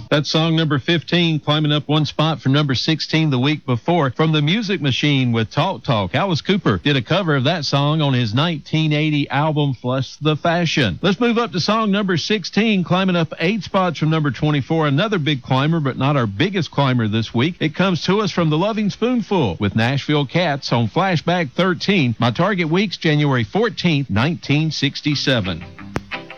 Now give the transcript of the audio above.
That's song number 15, climbing up one spot from number 16 the week before. From the Music Machine with Talk Talk. Alice Cooper did a cover of that song on his 1980 album, Flush the Fashion. Let's move up to song number 16, climbing up 8 spots from number 24. Another big climber, but not our biggest climber this week. It comes to us from the Loving Spoonful with Nashville Cats on Flashback 13. My target week's January 14th, 1967.